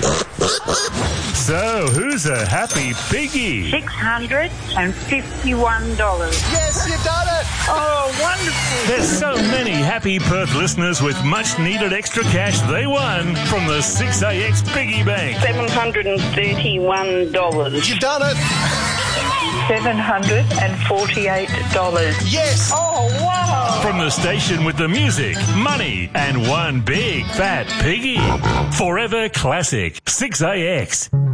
So, who's a happy piggy? $651. Yes, you've done it! Oh, wonderful. There's so many happy Perth listeners with much-needed extra cash they won from the 6AX Piggy Bank. $731. You've done it! $748. Yes! Oh, wow. From the station with the music, money, and one big fat piggy. Forever classic 6AX.